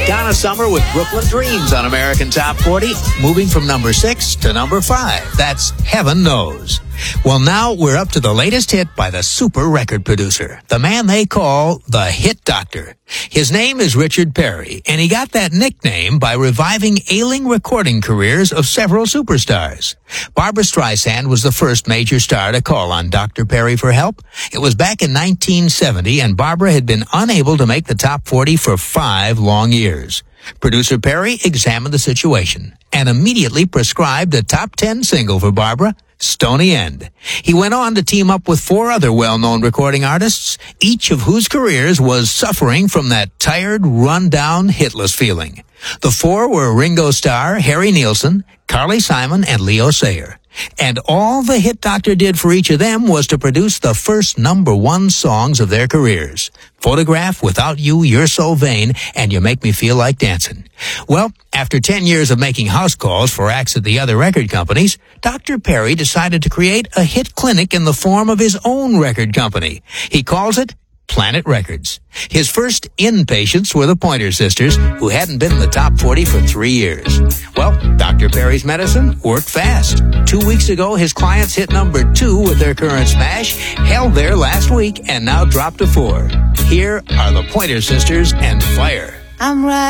Donna Summer with Brooklyn Dreams on American Top 40, moving from number 6 to number 5. That's Heaven Knows. Well, now we're up to the latest hit by the super record producer, the man they call the Hit Doctor. His name is Richard Perry, and he got that nickname by reviving ailing recording careers of several superstars. Barbra Streisand was the first major star to call on Dr. Perry for help. It was back in 1970, and Barbra had been unable to make the top 40 for 5 long years. Producer Perry examined the situation and immediately prescribed a top 10 single for Barbra, Stony End. He went on to team up with 4 other well-known recording artists, each of whose careers was suffering from that tired, run-down, hitless feeling. The 4 were Ringo Starr, Harry Nilsson, Carly Simon, and Leo Sayer. And all the Hit Doctor did for each of them was to produce the first number 1 songs of their careers. Photograph, Without You, You're So Vain, and You Make Me Feel Like Dancing. Well, after 10 years of making house calls for acts at the other record companies, Dr. Perry decided to create a hit clinic in the form of his own record company. He calls it Planet Records. His first in-patients were the Pointer Sisters, who hadn't been in the top 40 for 3 years. Well, Dr. Perry's medicine worked fast. 2 weeks ago, his clients hit number 2 with their current smash, held there last week, and now dropped to 4. Here are the Pointer Sisters and Fire. I'm right.